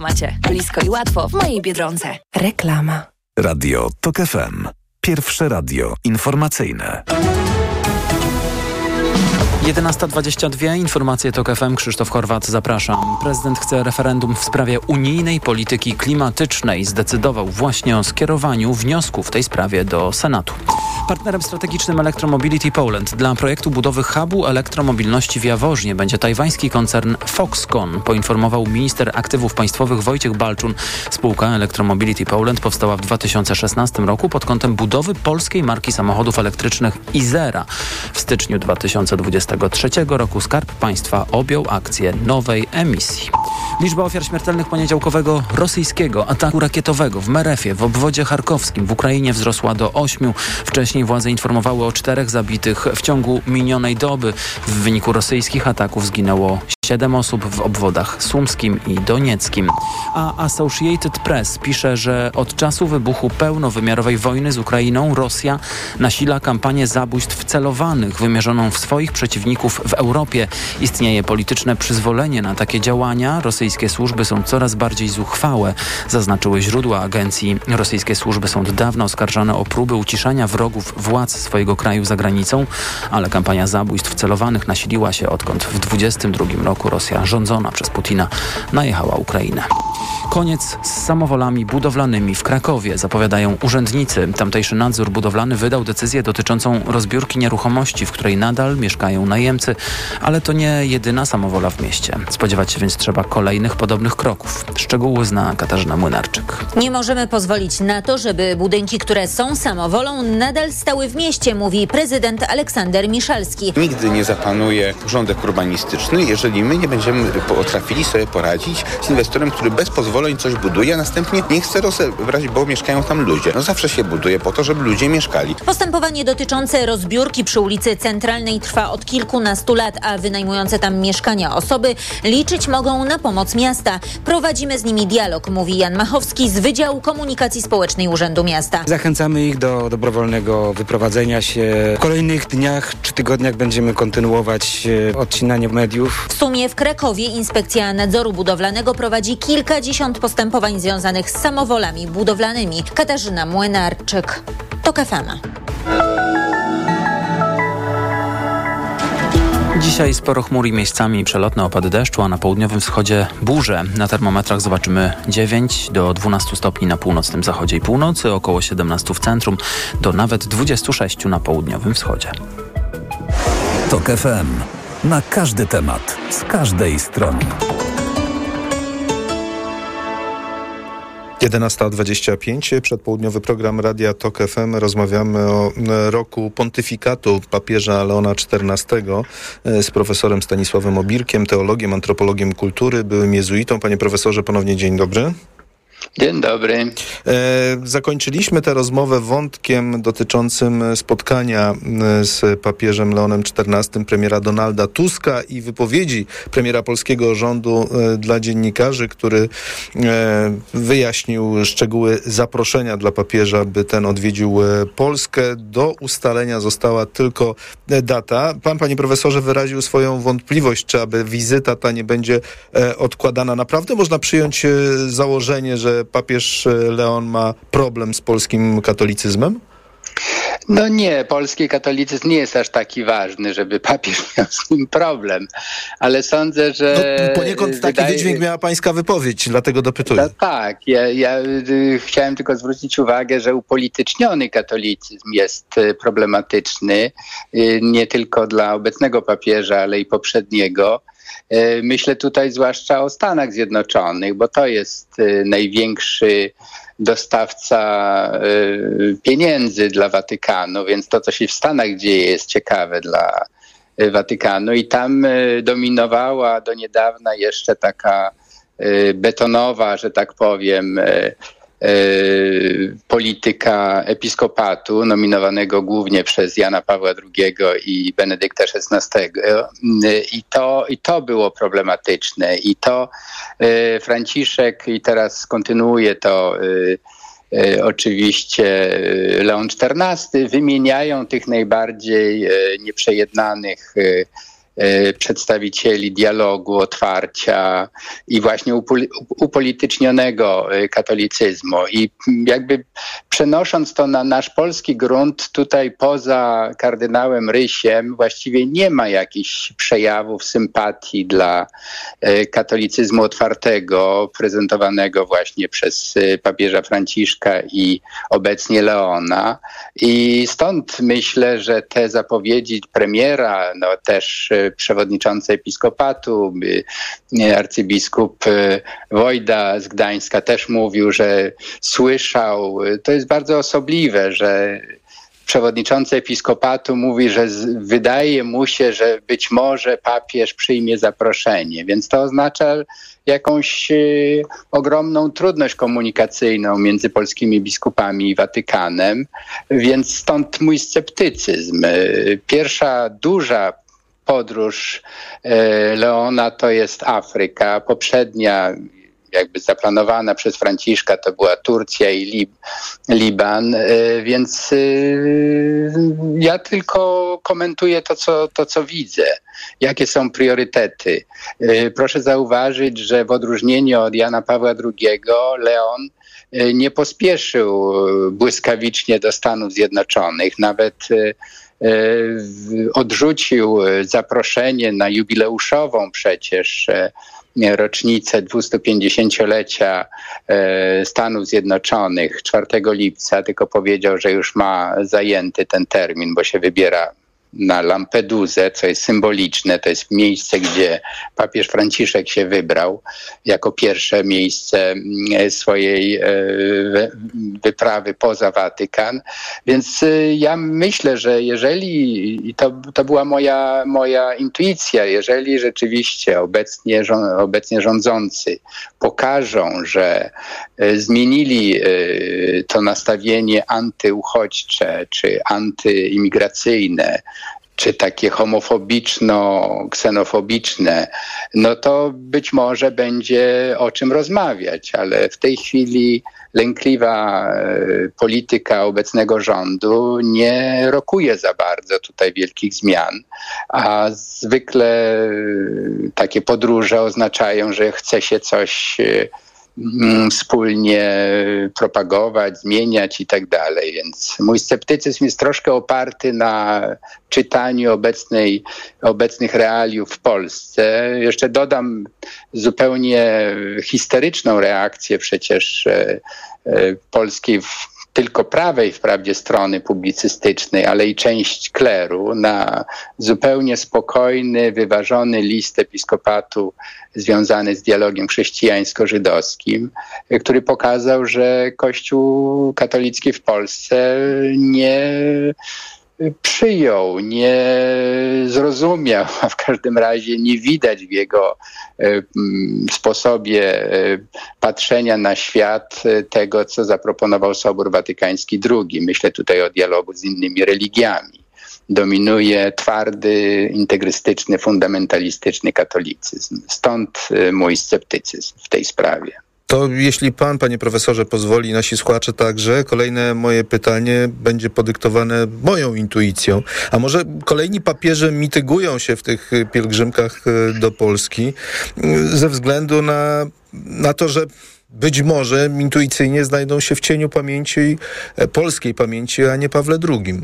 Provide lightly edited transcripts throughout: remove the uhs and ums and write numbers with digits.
Macie blisko i łatwo w mojej Biedronce. Reklama. Radio TOK FM. Pierwsze radio informacyjne. 11:22. Informacje TOK FM. Krzysztof Horwat, zapraszam. Prezydent chce referendum w sprawie unijnej polityki klimatycznej. Zdecydował właśnie o skierowaniu wniosku w tej sprawie do Senatu. Partnerem strategicznym Electromobility Poland dla projektu budowy hubu elektromobilności w Jaworznie będzie tajwański koncern Foxconn, poinformował minister aktywów państwowych Wojciech Balczun. Spółka Electromobility Poland powstała w 2016 roku pod kątem budowy polskiej marki samochodów elektrycznych Izera. W styczniu 2023 roku Skarb Państwa objął akcję nowej emisji. Liczba ofiar śmiertelnych poniedziałkowego rosyjskiego ataku rakietowego w Merefie w obwodzie charkowskim w Ukrainie wzrosła do 8. Wcześniej władze informowały o 4 zabitych w ciągu minionej doby. W wyniku rosyjskich ataków zginęło 7 osób w obwodach sumskim i donieckim. A Associated Press pisze, że od czasu wybuchu pełnowymiarowej wojny z Ukrainą Rosja nasila kampanię zabójstw celowanych wymierzoną w swoich przeciwników w Europie. Istnieje polityczne przyzwolenie na takie działania. Rosyjskie służby są coraz bardziej zuchwałe, zaznaczyły źródła agencji. Rosyjskie służby są od dawna oskarżane o próby uciszania wrogów władz swojego kraju za granicą, ale kampania zabójstw celowanych nasiliła się, odkąd w 2022 roku Rosja rządzona przez Putina najechała Ukrainę. Koniec z samowolami budowlanymi w Krakowie, zapowiadają urzędnicy. Tamtejszy nadzór budowlany wydał decyzję dotyczącą rozbiórki nieruchomości, w której nadal mieszkają najemcy, ale to nie jedyna samowola w mieście. Spodziewać się więc trzeba kolejnych podobnych kroków. Szczegóły zna Katarzyna Młynarczyk. Nie możemy pozwolić na to, żeby budynki, które są samowolą, nadal stały w mieście, mówi prezydent Aleksander Miszalski. Nigdy nie zapanuje porządek urbanistyczny, jeżeli my nie będziemy potrafili sobie poradzić z inwestorem, który bez pozwolenia coś buduje, a następnie nie chce rozebrać, bo mieszkają tam ludzie. Zawsze się buduje po to, żeby ludzie mieszkali. Postępowanie dotyczące rozbiórki przy ulicy Centralnej trwa od kilkunastu lat, a wynajmujące tam mieszkania osoby liczyć mogą na pomoc miasta. Prowadzimy z nimi dialog, mówi Jan Machowski z Wydziału Komunikacji Społecznej Urzędu Miasta. Zachęcamy ich do dobrowolnego wyprowadzenia się. W kolejnych dniach czy tygodniach będziemy kontynuować odcinanie mediów. W sumie w Krakowie Inspekcja Nadzoru Budowlanego prowadzi kilkadziesiąt postępowań związanych z samowolami budowlanymi. Katarzyna Młynarczyk, TOK FM. Dzisiaj sporo chmur i miejscami przelotne opady deszczu, a na południowym wschodzie burze. Na termometrach zobaczymy 9 do 12 stopni na północnym zachodzie i północy, około 17 w centrum, do nawet 26 na południowym wschodzie. TOK FM. Na każdy temat, z każdej strony. 11:25, przedpołudniowy program Radia TOK FM. Rozmawiamy o roku pontyfikatu papieża Leona XIV z profesorem Stanisławem Obirkiem, teologiem, antropologiem kultury, byłym jezuitą. Panie profesorze, ponownie dzień dobry. Dzień dobry. Zakończyliśmy tę rozmowę wątkiem dotyczącym spotkania z papieżem Leonem XIV, premiera Donalda Tuska i wypowiedzi premiera polskiego rządu dla dziennikarzy, który wyjaśnił szczegóły zaproszenia dla papieża, by ten odwiedził Polskę. Do ustalenia została tylko data. Pan, panie profesorze, wyraził swoją wątpliwość, czy aby wizyta ta nie będzie odkładana. Naprawdę można przyjąć założenie, że papież Leon ma problem z polskim katolicyzmem? No nie, polski katolicyzm nie jest aż taki ważny, żeby papież miał z nim problem, ale sądzę, że... No, poniekąd taki wydźwięk miała pańska wypowiedź, dlatego dopytuję. No tak, ja chciałem tylko zwrócić uwagę, że upolityczniony katolicyzm jest problematyczny, nie tylko dla obecnego papieża, ale i poprzedniego. Myślę tutaj zwłaszcza o Stanach Zjednoczonych, bo to jest największy dostawca pieniędzy dla Watykanu, więc to, co się w Stanach dzieje, jest ciekawe dla Watykanu i tam dominowała do niedawna jeszcze taka betonowa, że tak powiem, polityka episkopatu, nominowanego głównie przez Jana Pawła II i Benedykta XVI. I to było problematyczne. I to Franciszek, i teraz kontynuuje to oczywiście Leon XIV, wymieniają tych najbardziej nieprzejednanych przedstawicieli dialogu, otwarcia i właśnie upolitycznionego katolicyzmu. I jakby przenosząc to na nasz polski grunt, tutaj poza kardynałem Rysiem właściwie nie ma jakichś przejawów sympatii dla katolicyzmu otwartego, prezentowanego właśnie przez papieża Franciszka i obecnie Leona. I stąd myślę, że te zapowiedzi premiera, też przewodniczący episkopatu, arcybiskup Wojda z Gdańska też mówił, że słyszał, to jest bardzo osobliwe, że przewodniczący episkopatu mówi, że wydaje mu się, że być może papież przyjmie zaproszenie, więc to oznacza jakąś ogromną trudność komunikacyjną między polskimi biskupami i Watykanem, więc stąd mój sceptycyzm. Pierwsza duża podróż Leona to jest Afryka, poprzednia jakby zaplanowana przez Franciszka to była Turcja i Liban, więc ja tylko komentuję to, co widzę. Jakie są priorytety? Proszę zauważyć, że w odróżnieniu od Jana Pawła II Leon nie pospieszył błyskawicznie do Stanów Zjednoczonych, nawet odrzucił zaproszenie na jubileuszową przecież rocznicę 250-lecia Stanów Zjednoczonych 4 lipca, tylko powiedział, że już ma zajęty ten termin, bo się wybiera na Lampedusę, co jest symboliczne. To jest miejsce, gdzie papież Franciszek się wybrał jako pierwsze miejsce swojej wyprawy poza Watykan. Więc ja myślę, że jeżeli, i to była moja intuicja, jeżeli rzeczywiście obecnie rządzący pokażą, że zmienili to nastawienie antyuchodźcze czy antyimigracyjne, czy takie homofobiczno-ksenofobiczne, no to być może będzie o czym rozmawiać, ale w tej chwili lękliwa polityka obecnego rządu nie rokuje za bardzo tutaj wielkich zmian, a zwykle takie podróże oznaczają, że chce się coś wspólnie propagować, zmieniać i tak dalej. Więc mój sceptycyzm jest troszkę oparty na czytaniu obecnych realiów w Polsce. Jeszcze dodam zupełnie histeryczną reakcję przecież polskiej tylko prawej wprawdzie strony publicystycznej, ale i część kleru na zupełnie spokojny, wyważony list episkopatu związany z dialogiem chrześcijańsko-żydowskim, który pokazał, że Kościół katolicki w Polsce nie przyjął, nie zrozumiał, a w każdym razie nie widać w jego sposobie patrzenia na świat tego, co zaproponował Sobór Watykański II. Myślę tutaj o dialogu z innymi religiami. Dominuje twardy, integrystyczny, fundamentalistyczny katolicyzm. Stąd mój sceptycyzm w tej sprawie. To jeśli pan, panie profesorze, pozwoli, nasi słuchacze także, kolejne moje pytanie będzie podyktowane moją intuicją. A może kolejni papieże mitygują się w tych pielgrzymkach do Polski ze względu na to, że być może intuicyjnie znajdą się w cieniu pamięci, polskiej pamięci, a nie Pawle II.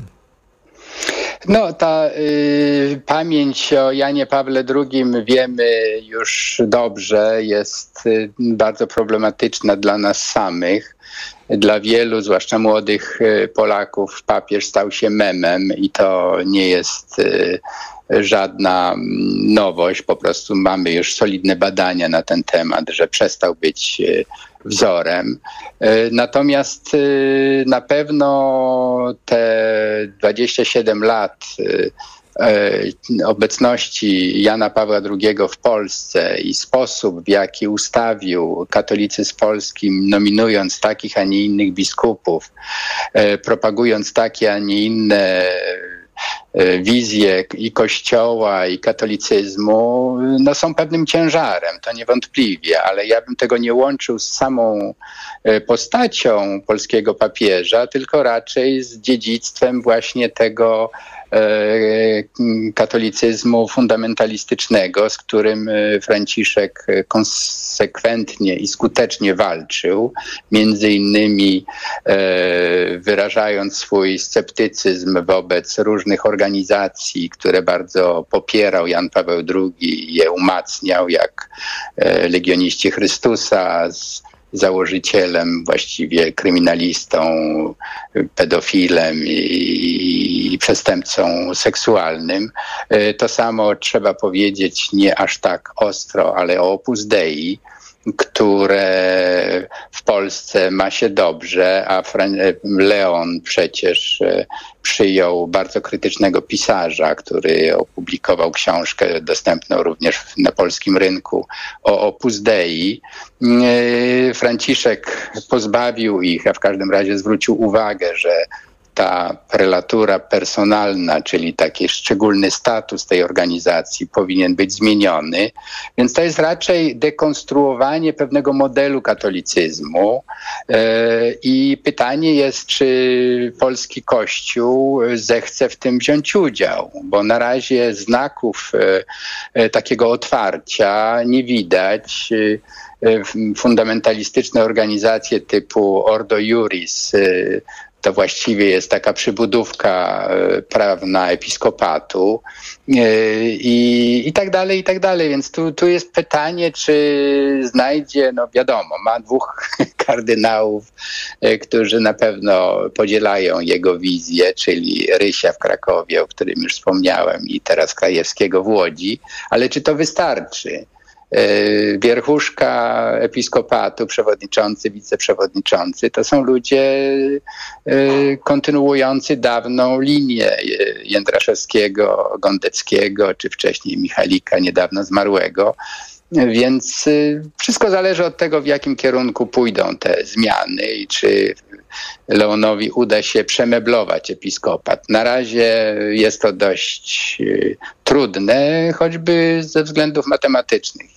No, ta pamięć o Janie Pawle II, wiemy już dobrze, jest bardzo problematyczna dla nas samych. Dla wielu, zwłaszcza młodych Polaków, papież stał się memem i to nie jest żadna nowość. Po prostu mamy już solidne badania na ten temat, że przestał być wzorem. Natomiast na pewno te 27 lat obecności Jana Pawła II w Polsce i sposób, w jaki ustawił katolicyzm polski, nominując takich, a nie innych biskupów, propagując takie, a nie inne wizje i Kościoła, i katolicyzmu, no są pewnym ciężarem, to niewątpliwie, ale ja bym tego nie łączył z samą postacią polskiego papieża, tylko raczej z dziedzictwem właśnie tego katolicyzmu fundamentalistycznego, z którym Franciszek konsekwentnie i skutecznie walczył, między innymi wyrażając swój sceptycyzm wobec różnych organizacji, które bardzo popierał Jan Paweł II i je umacniał, jak Legioniści Chrystusa, z założycielem, właściwie kryminalistą, pedofilem i przestępcą seksualnym. To samo trzeba powiedzieć nie aż tak ostro, ale o Opus Dei, które w Polsce ma się dobrze, a Leon przecież przyjął bardzo krytycznego pisarza, który opublikował książkę dostępną również na polskim rynku o Opus Dei. Franciszek pozbawił ich, a w każdym razie zwrócił uwagę, że ta prelatura personalna, czyli taki szczególny status tej organizacji powinien być zmieniony. Więc to jest raczej dekonstruowanie pewnego modelu katolicyzmu i pytanie jest, czy polski Kościół zechce w tym wziąć udział, bo na razie znaków takiego otwarcia nie widać. Fundamentalistyczne organizacje typu Ordo Iuris to właściwie jest taka przybudówka prawna episkopatu i tak dalej, i tak dalej. Więc tu jest pytanie, czy znajdzie, no wiadomo, ma 2 kardynałów, którzy na pewno podzielają jego wizję, czyli Rysia w Krakowie, o którym już wspomniałem, i teraz Krajewskiego w Łodzi, ale czy to wystarczy? Wierchuszka episkopatu, przewodniczący, wiceprzewodniczący, to są ludzie kontynuujący dawną linię Jędraszewskiego, Gondeckiego, czy wcześniej Michalika, niedawno zmarłego. Więc wszystko zależy od tego, w jakim kierunku pójdą te zmiany i czy Leonowi uda się przemeblować episkopat. Na razie jest to dość trudne, choćby ze względów matematycznych.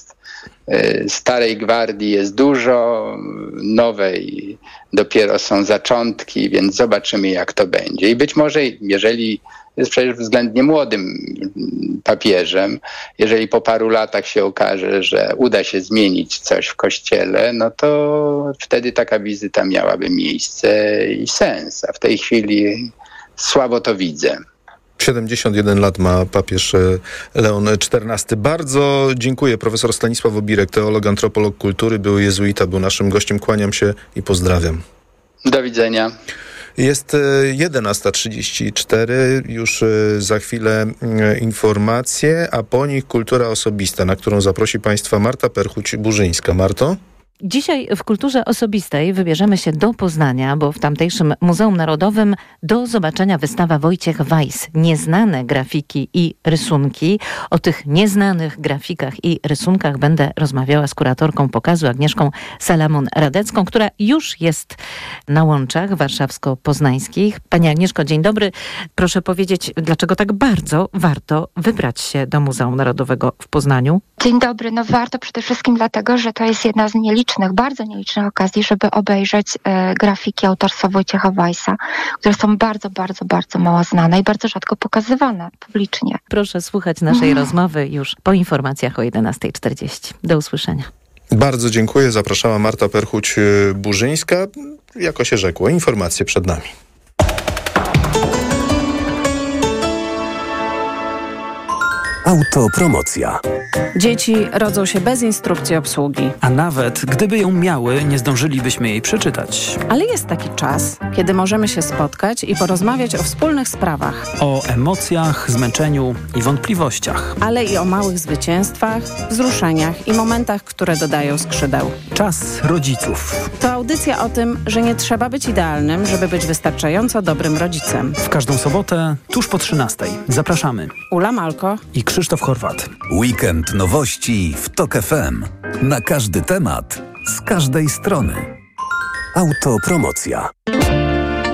Starej gwardii jest dużo, nowej dopiero są zaczątki, więc zobaczymy, jak to będzie. I być może, jeżeli jest przecież względnie młodym papieżem, jeżeli po paru latach się okaże, że uda się zmienić coś w Kościele, no to wtedy taka wizyta miałaby miejsce i sens. A w tej chwili słabo to widzę. 71 lat ma papież Leon XIV. Bardzo dziękuję. Profesor Stanisław Obirek, teolog, antropolog kultury, były jezuita, był naszym gościem. Kłaniam się i pozdrawiam. Do widzenia. Jest 11:34, już za chwilę informacje, a po nich kultura osobista, na którą zaprosi Państwa Marta Perchuć-Burzyńska. Marto? Dzisiaj w kulturze osobistej wybierzemy się do Poznania, bo w tamtejszym Muzeum Narodowym do zobaczenia wystawa Wojciech Weiss. Nieznane grafiki i rysunki. O tych nieznanych grafikach i rysunkach będę rozmawiała z kuratorką pokazu Agnieszką Salamon-Radecką, która już jest na łączach warszawsko-poznańskich. Pani Agnieszko, dzień dobry. Proszę powiedzieć, dlaczego tak bardzo warto wybrać się do Muzeum Narodowego w Poznaniu? Dzień dobry. No warto przede wszystkim dlatego, że to jest jedna z bardzo nielicznych okazji, żeby obejrzeć grafiki autorstwa Wojciecha Weissa, które są bardzo, bardzo, bardzo mało znane i bardzo rzadko pokazywane publicznie. Proszę słuchać naszej rozmowy już po informacjach o 11:40. Do usłyszenia. Bardzo dziękuję. Zapraszała Marta Perchuć-Burzyńska. Jako się rzekło, informacje przed nami. Autopromocja. Dzieci rodzą się bez instrukcji obsługi. A nawet gdyby ją miały, nie zdążylibyśmy jej przeczytać. Ale jest taki czas, kiedy możemy się spotkać i porozmawiać o wspólnych sprawach. O emocjach, zmęczeniu i wątpliwościach. Ale i o małych zwycięstwach, wzruszeniach i momentach, które dodają skrzydeł. Czas rodziców. To audycja o tym, że nie trzeba być idealnym, żeby być wystarczająco dobrym rodzicem. W każdą sobotę, tuż po 13:00. Zapraszamy. Ula Malko i Krzysztof Chorwat. Weekend nowości w TOK FM. Na każdy temat, z każdej strony. Autopromocja.